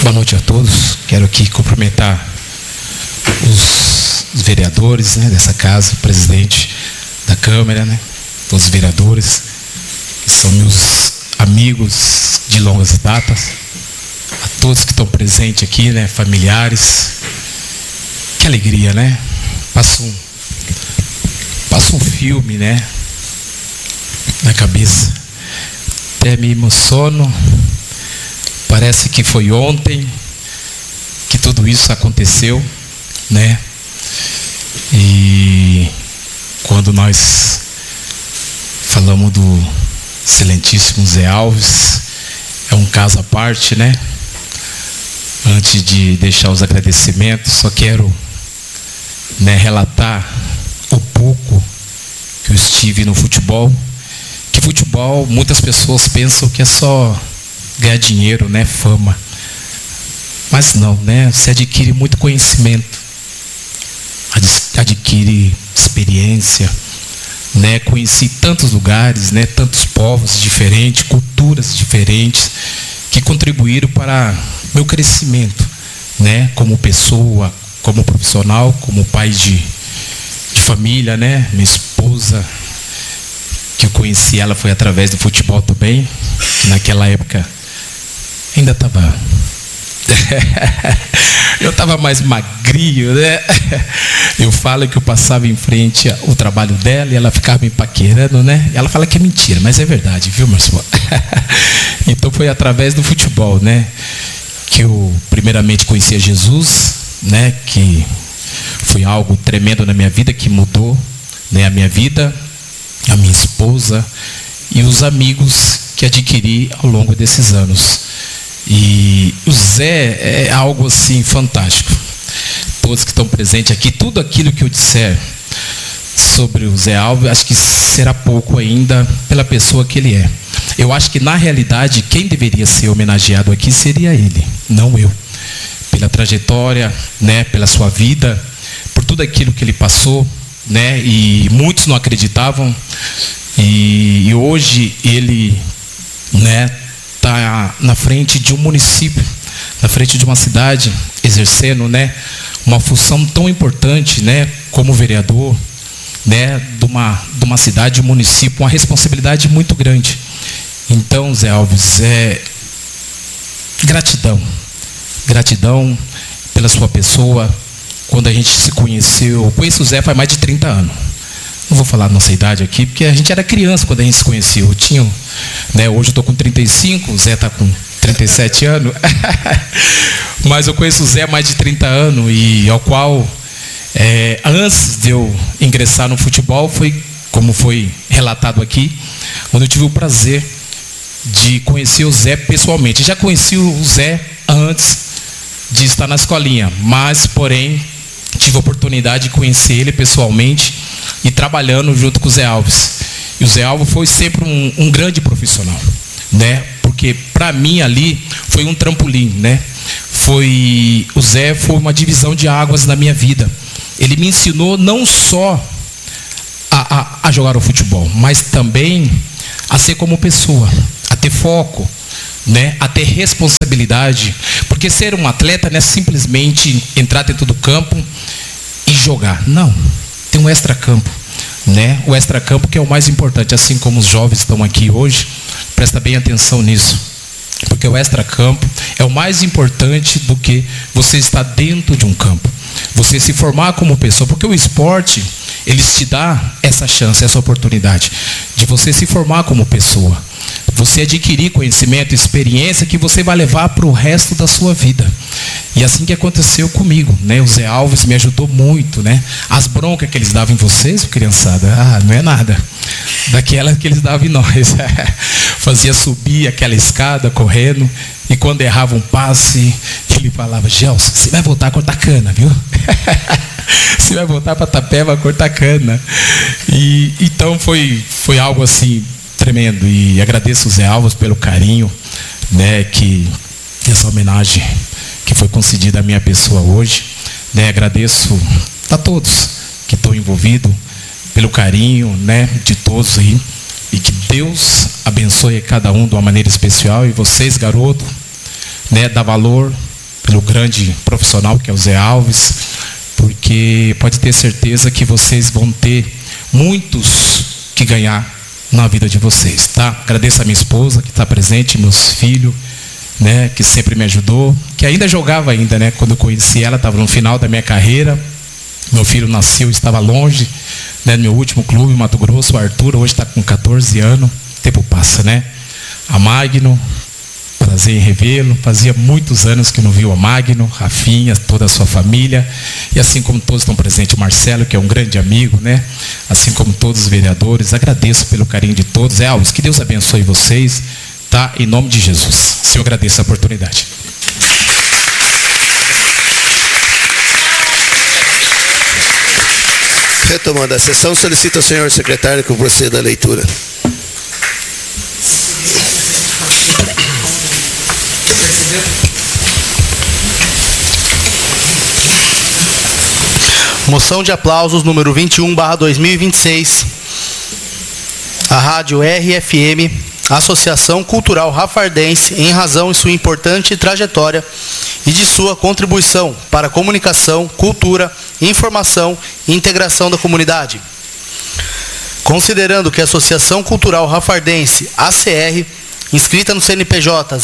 Boa noite a todos. Quero aqui cumprimentar os vereadores, né, dessa casa, o presidente da Câmara, né, todos os vereadores, que são meus amigos de longas datas, a todos que estão presentes aqui, né, familiares. Que alegria, né? Passa um filme, né, na cabeça. Até me emociono. Parece que foi ontem que tudo isso aconteceu, né? E quando nós falamos do excelentíssimo Zé Alves, é um caso à parte, né? Antes de deixar os agradecimentos, só quero, né, relatar o pouco que eu estive no futebol. Que futebol, muitas pessoas pensam que é só ganhar dinheiro, né, fama. Mas não, né? Você adquire muito conhecimento, adquire experiência, né? Conheci tantos lugares, né? Tantos povos diferentes, culturas diferentes, que contribuíram para meu crescimento, né? Como pessoa, como profissional, como pai de família, né? Minha esposa, que eu conheci ela foi através do futebol também. Naquela época ainda estava eu estava mais magrinho, né? Eu falo que eu passava em frente ao trabalho dela e ela ficava me paquerando, né? Ela fala que é mentira, mas é verdade, viu, Marcelo? Então foi através do futebol, né, que eu primeiramente conheci a Jesus, né? Que foi algo tremendo na minha vida, que mudou, né, a minha vida, a minha esposa e os amigos que adquiri ao longo desses anos. E o Zé é algo assim fantástico. Todos que estão presentes aqui, tudo aquilo que eu disser sobre o Zé Alves, acho que será pouco ainda pela pessoa que ele é. Eu acho que na realidade quem deveria ser homenageado aqui seria ele, não eu. Pela trajetória, né, pela sua vida, por tudo aquilo que ele passou, né, e muitos não acreditavam. E hoje ele, né, está na frente de um município, na frente de uma cidade, exercendo, né, uma função tão importante, né, como vereador, né, de uma cidade, de um município, uma responsabilidade muito grande. Então, Zé Alves, gratidão pela sua pessoa. Quando a gente se conheceu, eu conheço o Zé faz mais de 30 anos. Não vou falar a nossa idade aqui, porque a gente era criança quando a gente se conheceu. Eu tinha, né, hoje eu estou com 35, o Zé está com 37 anos. Mas eu conheço o Zé há mais de 30 anos, e ao qual, antes de eu ingressar no futebol, foi, como foi relatado aqui, quando eu tive o prazer de conhecer o Zé pessoalmente. Já conheci o Zé antes de estar na escolinha, mas, porém, tive a oportunidade de conhecer ele pessoalmente e trabalhando junto com o Zé Alves. E o Zé Alves foi sempre um grande profissional, né? Porque para mim ali foi um trampolim, né? O Zé foi uma divisão de águas na minha vida. Ele me ensinou não só a jogar o futebol, mas também a ser como pessoa, a ter foco, né, a ter responsabilidade, porque ser um atleta não é simplesmente entrar dentro do campo e jogar, não, tem um extracampo, né, o extracampo que é o mais importante, assim como os jovens estão aqui hoje, presta bem atenção nisso, porque o extracampo é o mais importante do que você estar dentro de um campo, você se formar como pessoa, porque o esporte, ele te dá essa chance, essa oportunidade de você se formar como pessoa, você adquirir conhecimento, experiência que você vai levar para o resto da sua vida. E assim que aconteceu comigo, né? O Zé Alves me ajudou muito, né? As broncas que eles davam em vocês, criançada, não é nada daquela que eles davam em nós. Fazia subir aquela escada correndo, e quando errava um passe, ele falava: Gelson, você vai voltar a cortar cana, viu? Você vai voltar para Tapeva a cortar cana. E então foi algo assim tremendo, e agradeço o Zé Alves pelo carinho, né, que essa homenagem que foi concedida à minha pessoa hoje, né, agradeço a todos que estão envolvidos pelo carinho, né, de todos aí, e que Deus abençoe cada um de uma maneira especial, e vocês, garoto, né, dá valor pelo grande profissional que é o Zé Alves, porque pode ter certeza que vocês vão ter muitos que ganhar na vida de vocês, tá? Agradeço a minha esposa que está presente, meus filhos, né, que sempre me ajudou, que ainda jogava ainda, né? Quando eu conheci ela, estava no final da minha carreira. Meu filho nasceu, estava longe, né, no meu último clube, Mato Grosso, o Arthur, hoje está com 14 anos. O tempo passa, né? A Magno, prazer em revê-lo. Fazia muitos anos que não viu a Magno, Rafinha, toda a sua família. E assim como todos estão presentes, o Marcelo, que é um grande amigo, né? Assim como todos os vereadores, agradeço pelo carinho de todos. Alves, que Deus abençoe vocês, tá? Em nome de Jesus. Senhor, agradeço a oportunidade. Retomando a sessão, solicito ao senhor secretário que proceda a leitura. Moção de aplausos número 21/2026. A Rádio RFM, Associação Cultural Rafardense, em razão de sua importante trajetória e de sua contribuição para a comunicação, cultura, informação e integração da comunidade. Considerando que a Associação Cultural Rafardense, ACR, inscrita no CNPJ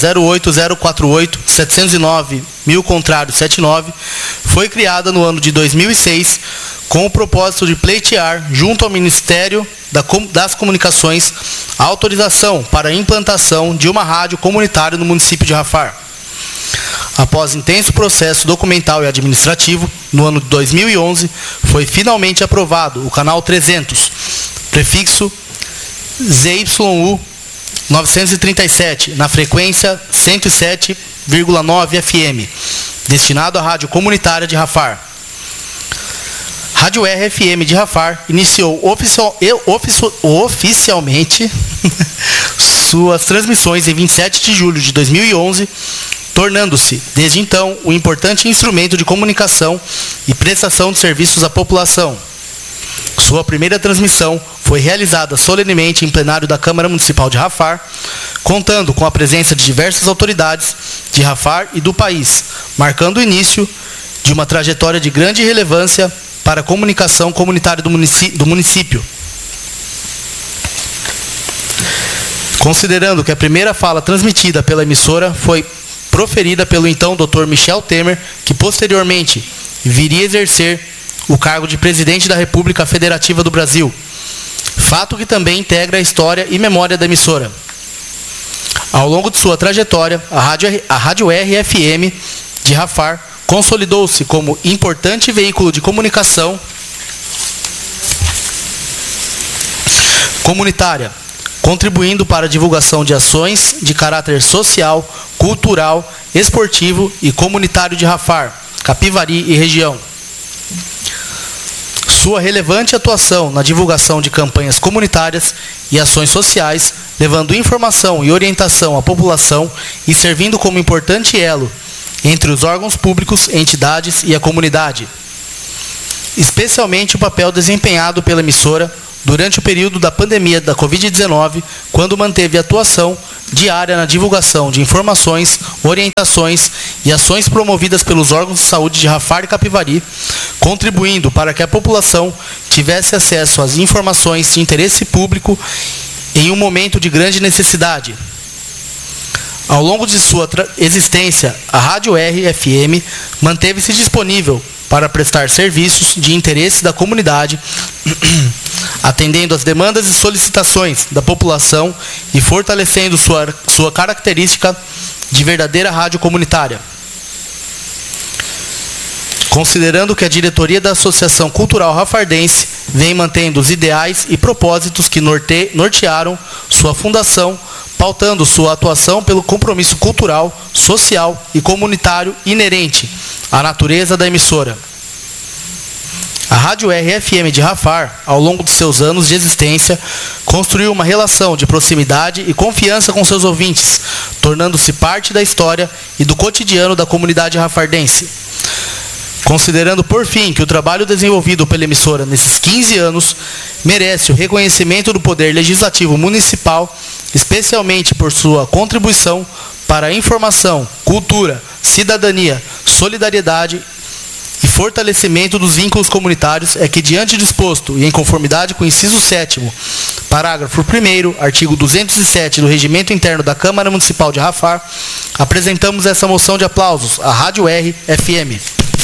08048-709-1000-79, foi criada no ano de 2006 com o propósito de pleitear, junto ao Ministério das Comunicações, a autorização para a implantação de uma rádio comunitária no município de Jafar. Após intenso processo documental e administrativo, no ano de 2011, foi finalmente aprovado o canal 300, prefixo ZYU 937, na frequência 107,9 FM, destinado à rádio comunitária de Jafar. Rádio RFM de Jafar iniciou oficialmente suas transmissões em 27 de julho de 2011, tornando-se, desde então, um importante instrumento de comunicação e prestação de serviços à população. Sua primeira transmissão foi realizada solenemente em plenário da Câmara Municipal de Jafar, contando com a presença de diversas autoridades de Jafar e do país, marcando o início de uma trajetória de grande relevância para a comunicação comunitária do município. Considerando que a primeira fala transmitida pela emissora foi proferida pelo então Dr. Michel Temer, que posteriormente viria a exercer o cargo de presidente da República Federativa do Brasil, fato que também integra a história e memória da emissora. Ao longo de sua trajetória, a Rádio RFM de Jafar consolidou-se como importante veículo de comunicação comunitária, contribuindo para a divulgação de ações de caráter social, cultural, esportivo e comunitário de Jafar, Capivari e região. Sua relevante atuação na divulgação de campanhas comunitárias e ações sociais, levando informação e orientação à população e servindo como importante elo entre os órgãos públicos, entidades e a comunidade. Especialmente o papel desempenhado pela emissora durante o período da pandemia da Covid-19, quando manteve atuação diária na divulgação de informações, orientações e ações promovidas pelos órgãos de saúde de Jafar e Capivari, contribuindo para que a população tivesse acesso às informações de interesse público em um momento de grande necessidade. Ao longo de sua existência, a Rádio RFM manteve-se disponível para prestar serviços de interesse da comunidade, atendendo às demandas e solicitações da população e fortalecendo sua característica de verdadeira rádio comunitária. Considerando que a diretoria da Associação Cultural Rafardense vem mantendo os ideais e propósitos que nortearam sua fundação, pautando sua atuação pelo compromisso cultural, social e comunitário inerente à natureza da emissora. A Rádio RFM de Jafar, ao longo de seus anos de existência, construiu uma relação de proximidade e confiança com seus ouvintes, tornando-se parte da história e do cotidiano da comunidade rafardense. Considerando, por fim, que o trabalho desenvolvido pela emissora nesses 15 anos merece o reconhecimento do Poder Legislativo Municipal, especialmente por sua contribuição para a informação, cultura, cidadania, solidariedade e fortalecimento dos vínculos comunitários é que, diante do exposto e em conformidade com o inciso 7º, parágrafo 1º, artigo 207 do Regimento Interno da Câmara Municipal de Rafar, apresentamos essa moção de aplausos à Rádio RFM.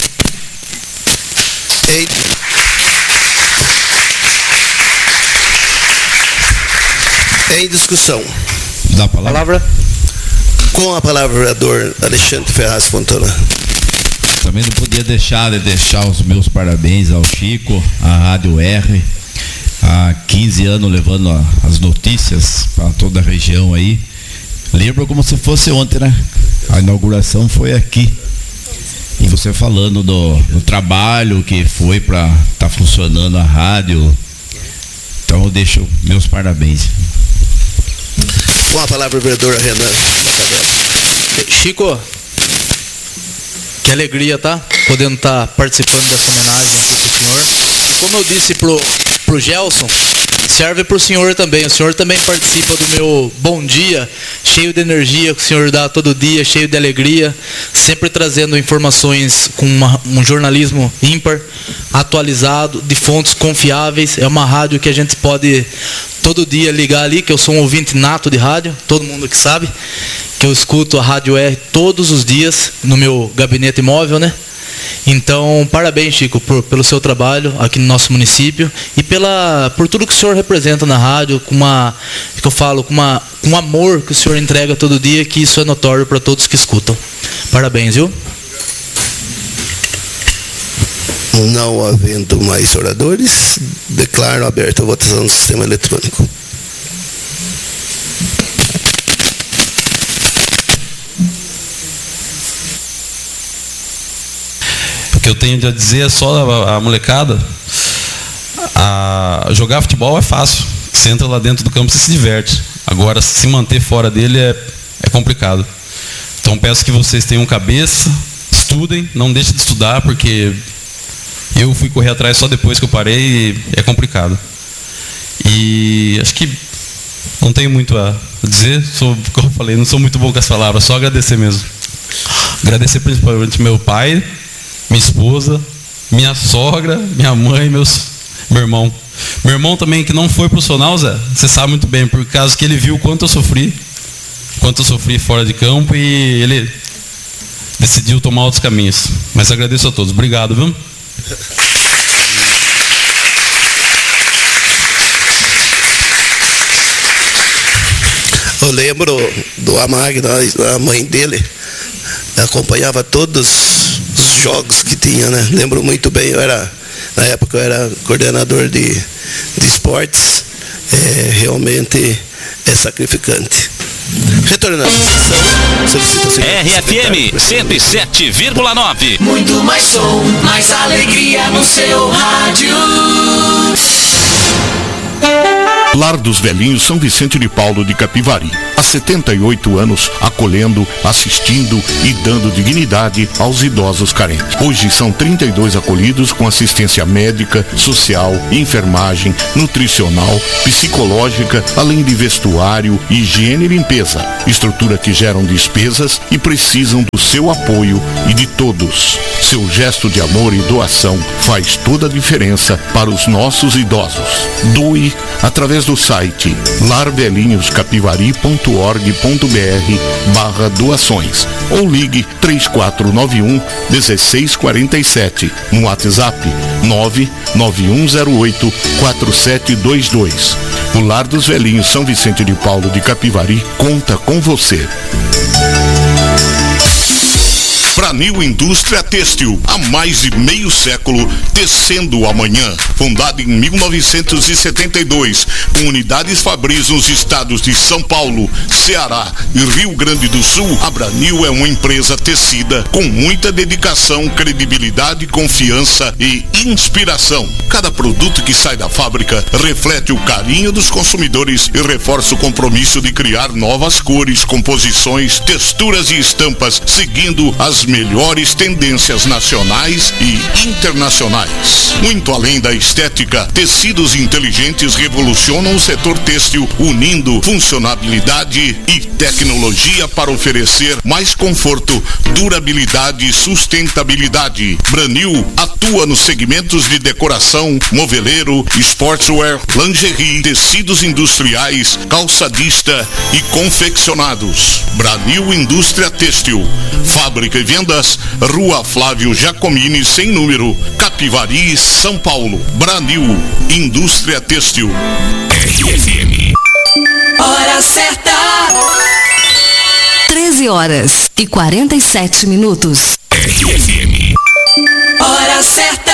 Em discussão. Dá a palavra? Com a palavra, o vereador Alexandre Ferraz Fontana. Também não podia deixar os meus parabéns ao Chico, à Rádio R, há 15 anos levando as notícias para toda a região aí. Lembro como se fosse ontem, né? A inauguração foi aqui. E você falando do trabalho que foi para estar funcionando a rádio. Então eu deixo meus parabéns. Com a palavra, o vereador Renan. Chico, que alegria, tá? Podendo estar participando dessa homenagem ao senhor. Como eu disse pro Gelson, serve pro senhor também. O senhor também participa do meu bom dia, cheio de energia que o senhor dá todo dia, cheio de alegria, sempre trazendo informações com um jornalismo ímpar, atualizado, de fontes confiáveis. É uma rádio que a gente pode todo dia ligar ali, que eu sou um ouvinte nato de rádio, todo mundo que sabe, que eu escuto a Rádio R todos os dias no meu gabinete móvel, né? Então, parabéns, Chico, pelo seu trabalho aqui no nosso município e por tudo que o senhor representa na rádio, com um amor que o senhor entrega todo dia, que isso é notório para todos que escutam. Parabéns, viu? Não havendo mais oradores, declaro aberta a votação no sistema eletrônico. O que eu tenho a dizer é só a molecada, jogar futebol é fácil. Você entra lá dentro do campo e se diverte. Agora, se manter fora dele é complicado. Então peço que vocês tenham cabeça, estudem, não deixem de estudar, porque eu fui correr atrás só depois que eu parei e é complicado. E acho que não tenho muito a dizer, como eu falei, não sou muito bom com as palavras, só agradecer mesmo. Agradecer principalmente meu pai, minha esposa, minha sogra, minha mãe, meu irmão. Meu irmão também, que não foi profissional, Zé, você sabe muito bem, por causa que ele viu quanto eu sofri fora de campo e ele decidiu tomar outros caminhos. Mas agradeço a todos. Obrigado, viu? Eu lembro do Amag, a mãe dele acompanhava todos os jogos que tinha, né? Lembro muito bem, na época eu era coordenador de esportes, realmente é sacrificante. Retornando à sessão, RFM 107,9. Muito mais som, mais alegria no seu rádio. Lar dos Velhinhos São Vicente de Paulo de Capivari. Há 78 anos, acolhendo, assistindo e dando dignidade aos idosos carentes. Hoje são 32 acolhidos com assistência médica, social, enfermagem, nutricional, psicológica, além de vestuário, higiene e limpeza. Estrutura que geram despesas e precisam do seu apoio e de todos. Seu gesto de amor e doação faz toda a diferença para os nossos idosos. Doe através do site larvelinhoscapivari.org.br/doações ou ligue 3491 1647 no WhatsApp 99108 4722. O Lar dos Velhinhos São Vicente de Paulo de Capivari conta com você. Pranil Indústria Têxtil, há mais de meio século, tecendo o amanhã. Fundada em 1972, com unidades fabris nos estados de São Paulo, Ceará e Rio Grande do Sul, a Pranil é uma empresa tecida com muita dedicação, credibilidade, confiança e inspiração. Cada produto que sai da fábrica reflete o carinho dos consumidores e reforça o compromisso de criar novas cores, composições, texturas e estampas, seguindo as melhores melhores tendências nacionais e internacionais. Muito além da estética, tecidos inteligentes revolucionam o setor têxtil, unindo funcionabilidade e tecnologia para oferecer mais conforto, durabilidade e sustentabilidade. Branil atua nos segmentos de decoração, moveleiro, sportswear, lingerie, tecidos industriais, calçadista e confeccionados. Branil Indústria Têxtil, fábrica e vendas, Rua Flávio Giacomini, sem número, Capivari, São Paulo. Branil Indústria Têxtil. RFM. Hora certa. 13h47. RFM. Hora certa.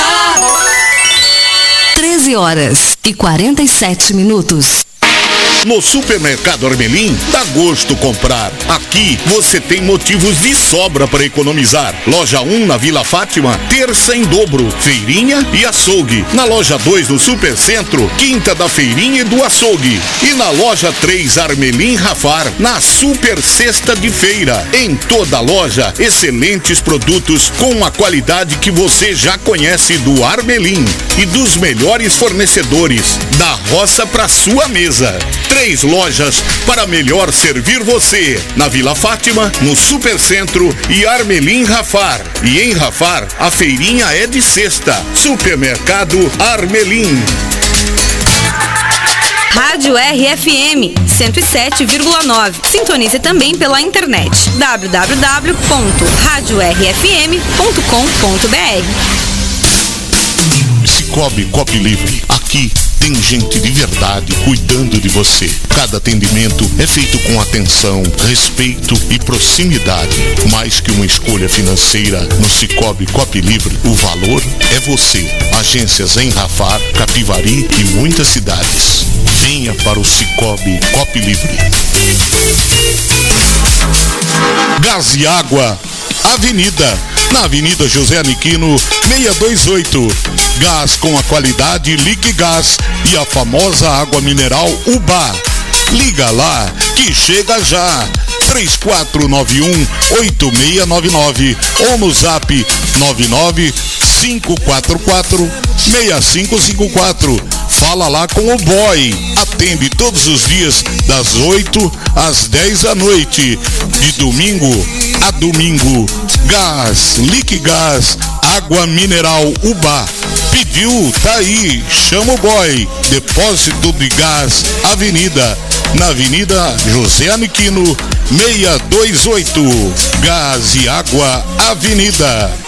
13h47. No Supermercado Armelim, dá gosto comprar. Aqui você tem motivos de sobra para economizar. Loja 1 na Vila Fátima, terça em dobro, feirinha e açougue. Na loja 2 no Supercentro, quinta da feirinha e do açougue. E na loja 3 Armelim Rafar, na Super Sexta de Feira. Em toda a loja, excelentes produtos com a qualidade que você já conhece do Armelim e dos melhores fornecedores, da roça para sua mesa. 3 lojas para melhor servir você. Na Vila Fátima, no Supercentro e Armelim Rafar. E em Rafar, a feirinha é de sexta. Supermercado Armelim. Rádio RFM 107,9. Sintonize também pela internet www.radiorfm.com.br. Cicobi Copo Livre. Aqui tem gente de verdade cuidando de você. Cada atendimento é feito com atenção, respeito e proximidade. Mais que uma escolha financeira, no Cicobi Copo Livre, o valor é você. Agências em Rafar, Capivari e muitas cidades. Venha para o Cicobi Copo Livre. Gás e Água, Avenida. Na Avenida José Aniquino, 628. Gás com a qualidade Liquigás e a famosa água mineral Ubá. Liga lá que chega já. 3491-8699 ou no zap 99544-6554. Fala lá com o boy. Atende todos os dias das 8 às 10 da noite. De domingo a domingo. Gás, Liquigás, água mineral Ubá. Pediu, tá aí. Chama o boy. Depósito de Gás, Avenida. Na Avenida José Aniquino, 628. Gás e Água, Avenida.